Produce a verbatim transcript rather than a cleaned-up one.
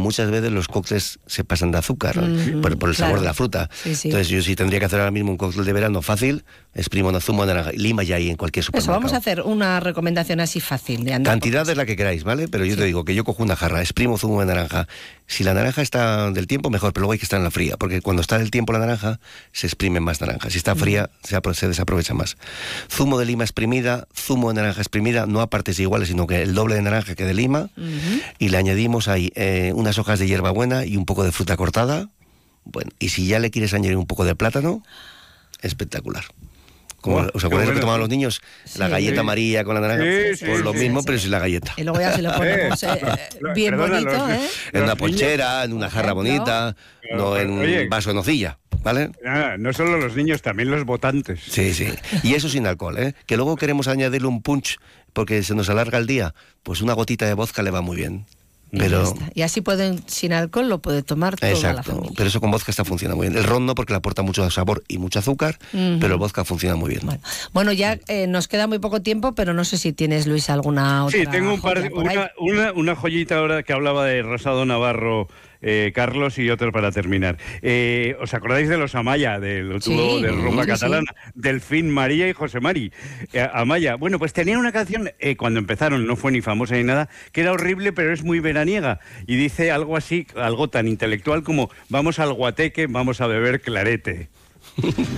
muchas veces los cócteles se pasan de azúcar, Mm, por, por el claro. sabor de la fruta. Sí, sí. Entonces yo sí tendría que hacer ahora mismo un cóctel de verano fácil, exprimo un zumo de naranja, lima ya hay en cualquier Eso, supermercado. vamos a hacer una recomendación así fácil de andar. Cantidad es la que queráis, ¿vale? Pero yo Sí. te digo que yo cojo una jarra, exprimo zumo de naranja. Si la naranja está del tiempo, mejor, pero luego hay que estar en la fría, porque cuando está del tiempo la naranja, se exprime más naranja. Si está fría, se, apro- se desaprovecha más. Zumo de lima exprimida, zumo de naranja exprimida, no a partes iguales, sino que el doble de naranja que de lima, Ujú. y le añadimos ahí eh, unas hojas de hierbabuena y un poco de fruta cortada. Bueno, y si ya le quieres añadir un poco de plátano, espectacular. Como, Buah, ¿os acordáis qué lo que bueno. tomaban los niños? La Sí. galleta Sí. amarilla con la naranja. Sí, sí, pues lo sí, mismo, sí. pero sin la galleta. Y luego ya se lo ponemos eh, bien Perdona, bonito, los- ¿eh? En una Los ponchera, en una jarra Por ejemplo. bonita, no en un Oye. vaso de nocilla, ¿vale? Ah, no solo los niños, también los votantes. Sí, sí. Y eso sin alcohol, ¿eh? Que luego queremos añadirle un punch porque se nos alarga el día, pues una gotita de vodka le va muy bien. Y Pero... ya está. Y así pueden, sin alcohol, lo puede tomar toda la Exacto, familia. pero eso con vodka está funciona muy bien. El ron no, porque le aporta mucho sabor y mucho azúcar, Ujú. pero el vodka funciona muy bien. Bueno, bueno, ya eh, nos queda muy poco tiempo, pero no sé si tienes, Luis, alguna otra Sí, tengo un par de, joya por ahí. una, una, una joyita ahora que hablaba de Rosado Navarro, eh, Carlos, y otro para terminar. Eh, ¿Os acordáis de los Amaya, del Sí. dúo de rumba Sí, catalana? Delfín María y José Mari. Eh, Amaya, bueno, pues tenían una canción, eh, cuando empezaron, no fue ni famosa ni nada, que era horrible, pero es muy veraniega. Y dice algo así, algo tan intelectual como: vamos al guateque, vamos a beber clarete.